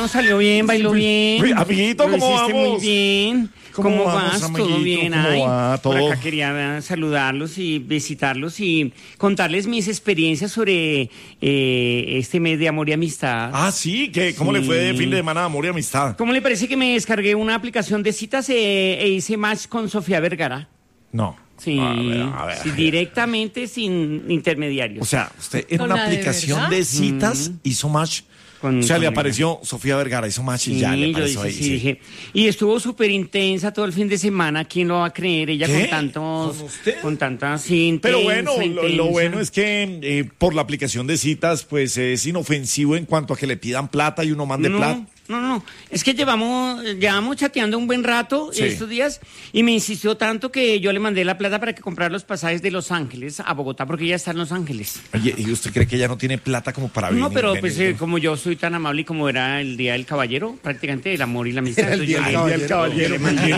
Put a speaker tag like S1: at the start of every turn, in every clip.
S1: no salió bien, bailó bien.
S2: Uy, amiguito, ¿cómo
S1: Lo hiciste
S2: vamos?
S1: muy bien. ¿Cómo vas?
S2: amiguito?
S1: ¿Todo bien?
S2: ¿Cómo va?
S1: Por
S2: ¿Todo?
S1: acá quería saludarlos y visitarlos y contarles mis experiencias sobre este mes de amor y amistad.
S2: Ah, sí, ¿cómo le fue de fin de semana de amor y amistad?
S1: ¿Cómo le parece que me descargué una aplicación de citas e hice match con Sofía Vergara?
S2: No.
S1: Sí,
S2: A ver.
S1: sí, directamente sin intermediarios.
S2: O sea, usted en
S3: ¿Con
S2: una
S3: la de
S2: aplicación
S3: verdad?
S2: de citas hizo match.
S1: Con-
S2: O sea, le
S1: con-
S2: apareció Sofía Vergara, hizo match y ya le
S1: yo
S2: apareció
S1: dije,
S2: ahí.
S1: sí,
S2: sí.
S1: dije. Y estuvo súper intensa todo el fin de semana. ¿Quién lo va a creer? Ella
S2: ¿Qué?
S1: con tantos,
S2: ¿Con usted?
S1: con tantas, sí,
S2: Pero
S1: intensa,
S2: bueno, lo
S1: intensa.
S2: bueno es que por la aplicación de citas, pues es inofensivo en cuanto a que le pidan plata y uno mande plata.
S1: No. Es que llevamos chateando un buen rato
S2: Sí.
S1: estos días y me insistió tanto que yo le mandé la plata para que comprara los pasajes de Los Ángeles a Bogotá porque ella está en Los Ángeles.
S2: Oye, ¿y usted cree que ella no tiene plata como para venir?
S1: No, pero pues
S2: venir?
S1: como yo soy tan amable y como era el Día del Caballero, prácticamente el amor y la amistad.
S4: Era el
S1: entonces
S4: Día
S1: yo
S4: del
S1: le-
S2: Caballero,
S1: le mandé-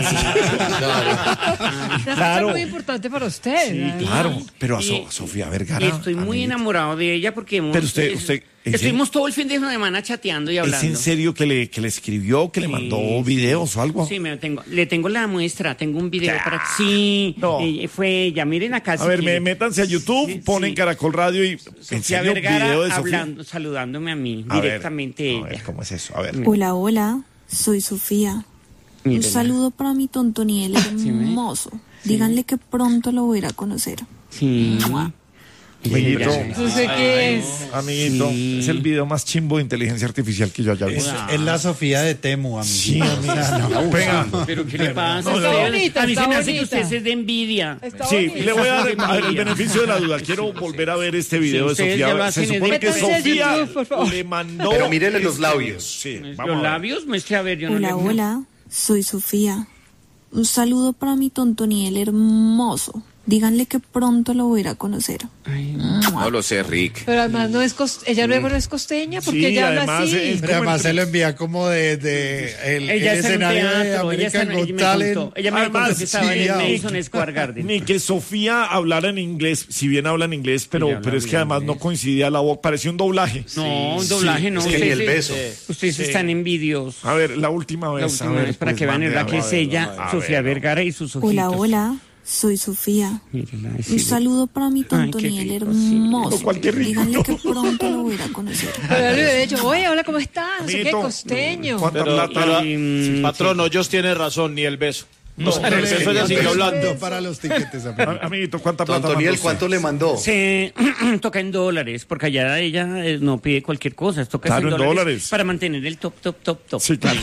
S3: Una fecha
S2: Claro.
S3: muy importante para usted.
S1: Sí,
S3: ¿no?
S2: Claro, pero a
S1: Y-
S2: Sofía Vergara.
S1: Y estoy muy
S2: amiguito.
S1: enamorado de ella porque
S2: Pero usted,
S1: estuvimos todo el fin de semana chateando y
S2: ¿Es
S1: hablando.
S2: en serio que le escribió, que le mandó videos o algo?
S1: Sí, le tengo la muestra, tengo un video para que... Sí,
S2: No.
S1: fue ella, miren acá.
S2: A
S1: si
S2: ver,
S1: quieren.
S2: métanse a YouTube,
S1: Sí,
S2: ponen
S1: sí.
S2: Caracol Radio y
S1: Sofía
S2: enseño
S1: Vergara
S2: video de Sofía.
S1: hablando, saludándome a mí,
S2: A ver,
S1: directamente
S2: a ver,
S1: ella.
S2: ¿cómo es eso? A ver.
S5: Hola, hola, soy Sofía. Un
S1: Mírenla.
S5: saludo para mi Tontoniel hermoso. Díganle que pronto lo voy a ir a conocer.
S1: Sí.
S2: Amiguito,
S3: No sé qué es.
S2: amiguito,
S1: Sí.
S2: es el video más chimbo de inteligencia artificial que yo haya visto.
S4: Es la Sofía de Temu, amigo.
S2: Sí, amigo. Venga.
S1: Pero ¿qué le pasa?
S3: Está
S1: Usted-
S3: bonita,
S1: a mí se
S3: está
S1: me hace que
S3: bonita.
S1: usted es de envidia.
S3: Está
S2: Sí,
S3: bonito.
S2: le voy a dar
S1: Está
S2: el
S1: bonita.
S2: beneficio de la duda. Quiero volver a ver este video de
S1: ustedes ya lo
S2: Sofía.
S1: hacen
S2: Se
S1: en
S2: supone que
S3: Métanse a
S2: Sofía
S3: YouTube, por favor.
S2: le mandó.
S6: Pero mírele los
S2: este
S6: labios.
S2: Sí, vamos
S1: Los
S2: a ver.
S1: labios, muestre a ver, yo no
S5: Hola,
S1: le...
S5: hola, soy Sofía. Un saludo para mi Tontoniel hermoso. Díganle que pronto lo voy a ir a conocer.
S6: No lo sé, Rick.
S3: Pero además no es ella luego no es costeña porque
S2: Sí,
S3: ella habla
S2: además
S3: así.
S2: es-
S4: Pero además se lo envía como de el
S1: Ella está en
S4: escenario de
S1: teatro, ella
S4: American
S1: me
S4: Got Talent.
S1: contó, ella me
S2: Además,
S1: contó que estaba en
S4: sí,
S1: el
S4: ya.
S1: Madison Square Garden.
S2: Ni que Sofía hablara en inglés, si bien habla en inglés,
S1: Ella
S2: pero
S1: habla
S2: es que
S1: bien
S2: además
S1: inglés.
S2: no coincidía la voz, parecía un doblaje.
S1: No, un doblaje no.
S6: es que ni el beso.
S1: Ustedes están envidiosos.
S2: A ver, la última vez.
S1: La
S2: a
S1: última
S2: ver,
S1: vez, para
S2: pues,
S1: que vean,
S2: mande,
S1: ¿verdad?
S2: a
S1: Que
S2: ver,
S1: es ella,
S2: a
S1: Sofía
S2: ver.
S1: Vergara y sus ojitos.
S5: Hola, hola, soy Sofía.
S1: Mírenla,
S5: Un
S1: sí.
S5: saludo para mi
S1: Ay, qué
S5: Tontoniel
S1: rico, sí.
S5: hermoso.
S2: Cualquier rico.
S5: Díganle que pronto lo voy a ir a conocer.
S3: Pero yo le hubiera dicho, oye, hola, ¿cómo estás? No sé qué,
S2: Amiguito,
S3: costeño.
S2: ¿cuánta
S7: Pero,
S2: plata?
S7: patrón, ellos tienen razón, ni el beso.
S2: No,
S7: O sea, en el beso ella sigue hablando.
S4: Para los tiquetes, amigo.
S2: Amiguito, ¿cuánta plata?
S6: Antoniel,
S2: mandó
S6: ¿cuánto le mandó?
S1: Se toca en dólares, porque allá ella no pide cualquier cosa, toca
S2: Claro,
S1: en
S2: en
S1: dólares,
S2: dólares.
S1: para mantener el top.
S2: Sí, claro.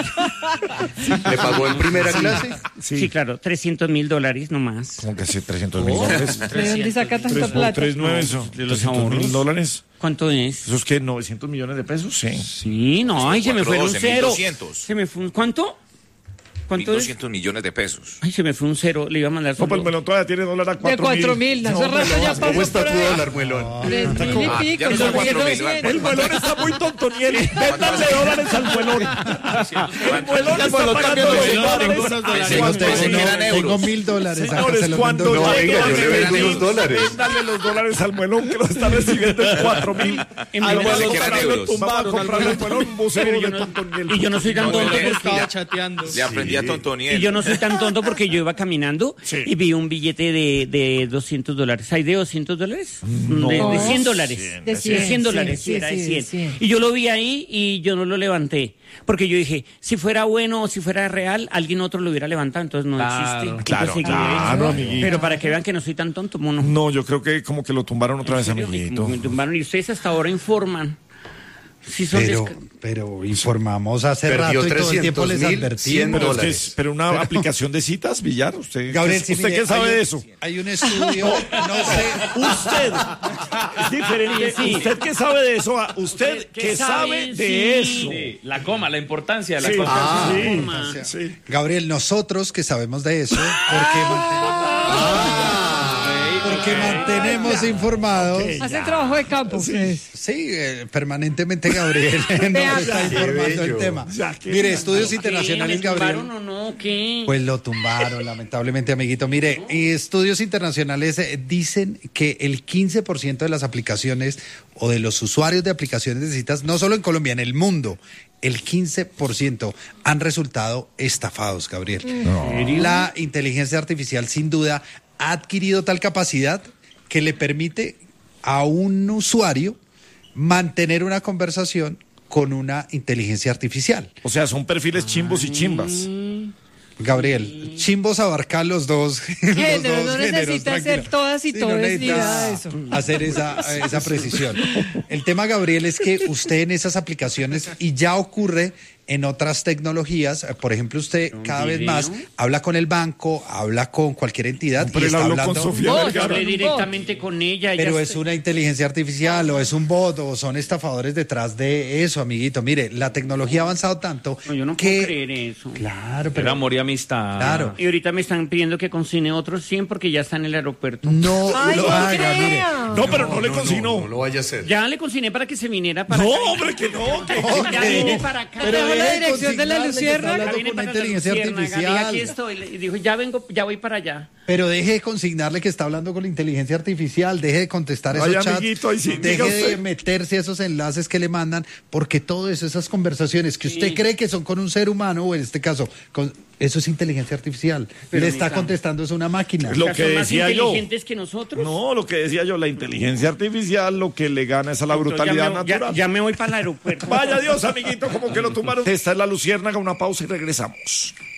S6: ¿Le pagó en primera clase?
S1: Sí, claro, $300,000 nomás.
S2: Como que sí, $300,000.
S3: ¿De dónde saca tanta
S2: 3 por
S3: plata?
S2: 3, 9, eso.
S1: De los
S2: $300,000.
S1: ¿Cuánto es?
S2: ¿Eso es que 900 millones de pesos? Sí.
S1: Sí, no, ay, se me fue un
S6: 412,
S1: cero.
S6: 1,200.
S1: Se me fue un, ¿cuánto? ¿Cuánto es?
S6: 1.200 millones de pesos.
S1: Ay, se me fue un cero, le iba a mandar
S2: No, pues el
S1: solo.
S2: melón todavía tiene dólar a
S3: De
S2: 4,000.
S3: 4.000, hace rato ya pasó.
S6: ¿Cómo está
S3: por
S6: tu
S3: ahí.
S6: dólar, muelón?
S3: 3.000 y pico,
S6: ya no
S3: y
S6: son
S3: yo llegué
S6: 4.000,
S3: 200.
S2: El melón está muy tontoniel. Véndanle dólares al melón. El melón está pagando dólares.
S6: Yo pensé que eran
S4: Tengo
S6: euros.
S4: $1,000. acá
S2: Señores,
S4: se lo
S2: cuando
S4: mando.
S6: No,
S2: llegue
S6: venga, yo
S2: a
S6: le vendo
S2: $1,000,
S6: unos dólares.
S2: Véndanle los dólares al melón que lo está recibiendo en 4,000.
S1: En
S2: Al
S1: verdad,
S2: melón
S6: que eran
S2: comprarle-
S6: euros.
S2: Vamos a comprarle al melón un buceo
S1: Pero
S2: de
S1: yo no-
S2: tontoniel.
S1: y yo no soy tan tonto
S6: Oye,
S1: porque...
S6: mira,
S7: chateando.
S6: Le aprendí a Tontoniel.
S1: Y yo no soy tan tonto porque yo iba caminando
S2: Sí.
S1: y vi un billete de $200. ¿Hay de $200? De $100.
S3: De 100,
S1: De $100,
S3: sí,
S1: sí, era de
S3: sí,
S1: 100.
S3: 100.
S1: Y yo lo vi ahí y yo no lo levanté. Porque yo dije, si fuera bueno o si fuera real, alguien otro lo hubiera levantado, entonces no existe.
S2: Claro,
S1: Entonces,
S2: claro, amiguito.
S1: pero para que vean que no soy tan tonto, mono.
S2: No, yo creo que como que lo tumbaron otra vez, amiguito.
S1: Me tumbaron y ustedes hasta ahora informan. Si son
S4: Pero informamos hace
S6: Perdió
S4: rato y todo el tiempo les
S6: 300,000,
S4: advertimos.
S2: Pero, es que
S6: dólares.
S2: es, pero una aplicación de citas, Villar, ¿usted,
S4: Gabriel,
S2: usted,
S4: sí, mire,
S2: qué sabe
S4: hay un-
S2: de eso?
S4: Hay un estudio, no sé.
S2: Usted, es diferente.
S1: Sí.
S2: ¿Usted qué sabe de eso? Usted
S1: ¿Qué
S2: qué sabe
S1: sabe?
S2: de
S1: Sí.
S2: eso.
S7: La coma, la importancia de la
S2: Sí.
S7: cosa.
S1: Ah,
S2: Sí.
S4: Gabriel, nosotros que sabemos de eso, porque mantenemos... que mantenemos informados.
S3: Hacen trabajo de campo. ustedes.
S4: Sí, permanentemente Gabriel nos está informando el tema. Mire, estudios internacionales,
S1: ¿Me tumbaron
S4: Gabriel.
S1: o no? ¿Qué?
S4: Pues lo tumbaron, lamentablemente, amiguito. Mire, estudios internacionales dicen que el 15% de las aplicaciones o de los usuarios de aplicaciones de citas, no solo en Colombia, en el mundo, el 15% han resultado estafados, Gabriel. La inteligencia artificial, sin duda, ha adquirido tal capacidad que le permite a un usuario mantener una conversación con una inteligencia artificial.
S2: O sea, son perfiles chimbos y chimbas.
S4: Gabriel, chimbos abarca los dos
S3: Género, no
S4: géneros,
S3: necesita
S4: tranquila.
S3: ser todas y
S4: Sí,
S3: todos,
S4: no
S3: ni nada de eso.
S4: hacer esa precisión. El tema, Gabriel, es que usted en esas aplicaciones, y ya ocurre en otras tecnologías, por ejemplo, usted cada vez más habla con el banco, habla con cualquier entidad
S2: Pero
S4: y
S2: él
S4: está
S2: habló
S4: hablando...
S2: con Sofía
S3: Vos,
S2: Vergara.
S1: Hablé
S3: un
S1: directamente con ella.
S4: Pero
S1: ella
S4: es una inteligencia artificial o es un bot o son estafadores detrás de eso, amiguito. Mire, la tecnología ha avanzado tanto
S1: No, yo no
S4: que...
S1: puedo creer eso.
S4: Claro,
S7: Pero
S4: pero...
S7: amor y amistad.
S4: Claro.
S1: Y ahorita me están pidiendo que consigne otros 100 porque ya está en el aeropuerto.
S4: No
S3: Ay,
S4: lo
S3: no
S4: haga, mire.
S3: crea.
S2: No, pero no le consignó.
S6: No lo vaya a hacer.
S1: Ya le consigné para que se viniera para
S2: No,
S1: acá.
S2: hombre, que no. Que...
S1: Ya viene para acá.
S3: Pero
S4: deje
S3: la
S4: de
S3: dirección de la
S4: consignarle que está
S3: Luciérnaga.
S4: hablando
S1: Viene
S4: con una
S1: para la
S4: inteligencia
S1: Luciérnaga, diga,
S4: artificial.
S1: aquí estoy. Y dijo, ya vengo, ya voy para allá.
S4: Pero deje de consignarle que está hablando con la inteligencia artificial, deje de contestar
S2: Ay,
S4: esos chats,
S2: amiguito, ahí sí, diga
S4: deje de
S2: usted.
S4: meterse a esos enlaces que le mandan, porque todo eso, esas conversaciones que usted cree que son con un ser humano, o en este caso, eso es inteligencia artificial.
S1: Pero
S4: le
S1: mi
S4: está
S1: Fran,
S4: contestando, es una máquina.
S2: Lo
S1: O sea,
S2: que
S1: son más
S2: decía yo.
S1: inteligentes que nosotros.
S2: No, lo que decía yo, la inteligencia artificial lo que le gana es a la brutalidad
S1: Entonces,
S2: natural.
S1: ya me voy para el aeropuerto.
S2: Vaya Dios, amiguito, como que lo tumbaron. Esta es la Luciérnaga, una pausa y regresamos.